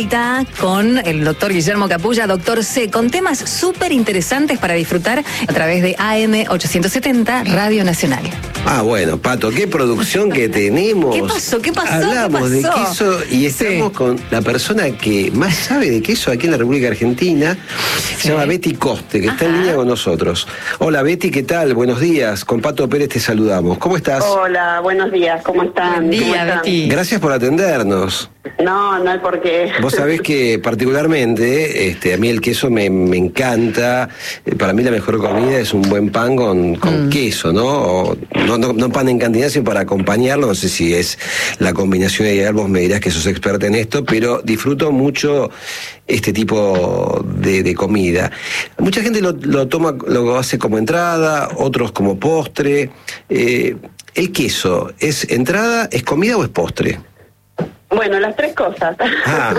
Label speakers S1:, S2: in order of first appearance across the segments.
S1: vuelta con el doctor Guillermo Capulla, doctor C, con temas súper interesantes para disfrutar a través de AM 870 Radio Nacional.
S2: Ah, bueno, Pato, qué producción que tenemos.
S1: ¿Qué pasó? ¿Qué pasó?
S2: Hablamos
S1: ¿Qué pasó?
S2: de queso y estamos con la persona que más sabe de queso aquí en la República Argentina. Se llama Betty Coste, que está en línea con nosotros. Hola Betty, ¿qué tal? Buenos días. Con Pato Pérez te saludamos. ¿Cómo estás?
S3: Hola, buenos días. ¿Cómo están?
S1: Buen día, Betty.
S2: Gracias por atendernos.
S3: No hay por qué.
S2: Vos sabés que particularmente a mí el queso me encanta. Para mí la mejor comida es un buen pan con queso, ¿no? O, no pan en cantidad, sino para acompañarlo. No sé si es la combinación ideal, vos me dirás que sos experta en esto, pero disfruto mucho este tipo de comida. Mucha gente lo toma, lo hace como entrada, otros como postre. ¿El queso es entrada, es comida o es postre?
S3: Bueno, las tres cosas.
S2: Ah.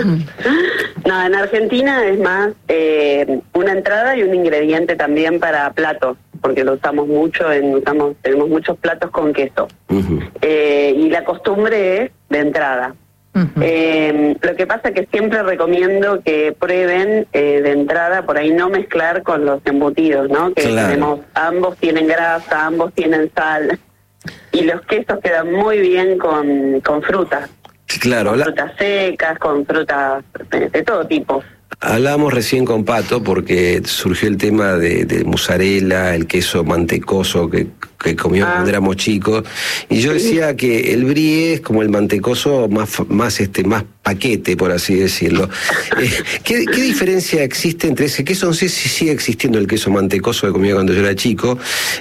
S3: No, en Argentina es más una entrada y un ingrediente también para platos, porque lo usamos mucho, tenemos muchos platos con queso.
S2: Uh-huh.
S3: Y la costumbre es de entrada. Uh-huh. Lo que pasa es que siempre recomiendo que prueben de entrada, por ahí no mezclar con los embutidos, ¿no? Que tenemos, ambos tienen grasa, ambos tienen sal, y los quesos quedan muy bien con frutas.
S2: Claro,
S3: con frutas secas, con frutas de todo tipo.
S2: Hablábamos recién con Pato porque surgió el tema de mozzarella, el queso mantecoso que comíamos cuando éramos chicos, y yo decía que el brie es como el mantecoso más paquete, por así decirlo. ¿Qué diferencia existe entre ese queso? No sé si sigue existiendo el queso mantecoso que comía cuando yo era chico,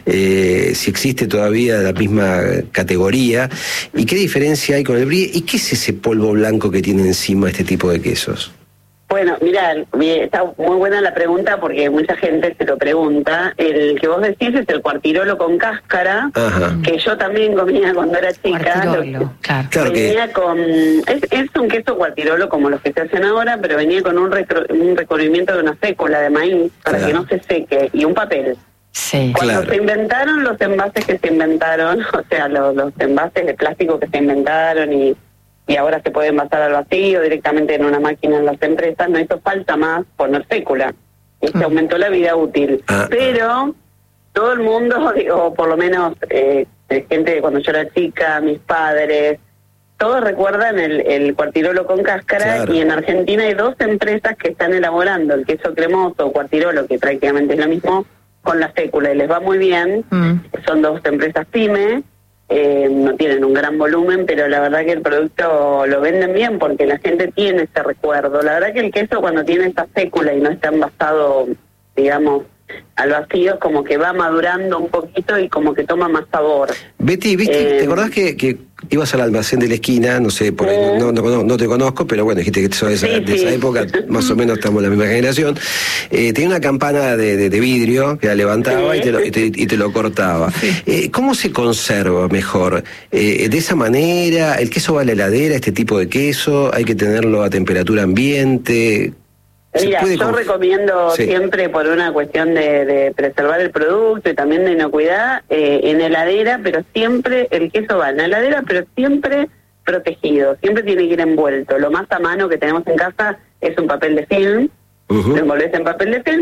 S2: si existe todavía la misma categoría, y qué diferencia hay con el brie, y qué es ese polvo blanco que tiene encima este tipo de quesos.
S3: Bueno, mirá, está muy buena la pregunta porque mucha gente se lo pregunta. El que vos decís es el cuartirolo con cáscara. Ajá. Que yo también comía cuando era chica.
S1: Claro
S3: venía es un queso cuartirolo como los que se hacen ahora, pero venía con un recubrimiento de una fécula de maíz para que no se seque y un papel.
S1: Sí,
S3: Cuando se inventaron los envases que se inventaron, o sea, los envases de plástico que se inventaron y ahora se puede envasar al vacío directamente en una máquina en las empresas, no hizo falta más poner fécula. Y se aumentó la vida útil. Pero todo el mundo, o por lo menos gente de cuando yo era chica, mis padres, todos recuerdan el cuartirolo con cáscara. Claro. Y en Argentina hay dos empresas que están elaborando el queso cremoso o cuartirolo, que prácticamente es lo mismo, con la fécula, y les va muy bien. Son dos empresas pyme. No tienen un gran volumen, pero la verdad que el producto lo venden bien porque la gente tiene ese recuerdo. La verdad que el queso cuando tiene esa fécula y no está envasado, digamos, al vacío, como que va madurando un poquito y como que toma más sabor.
S2: Betty, ¿viste? ¿Te acordás que ibas al almacén de la esquina? No sé, por ahí no te conozco, pero bueno, dijiste que sos de esa época, más o menos estamos en la misma generación. Tenía una campana de vidrio que la levantaba y te lo cortaba. ¿Cómo se conserva mejor? ¿De esa manera? ¿El queso va a la heladera, este tipo de queso? ¿Hay que tenerlo a temperatura ambiente?
S3: Mira, yo recomiendo siempre, por una cuestión de preservar el producto y también de inocuidad, en heladera, pero siempre el queso va en la heladera, pero siempre protegido, siempre tiene que ir envuelto. Lo más a mano que tenemos en casa es un papel de film, lo envolvés en papel de film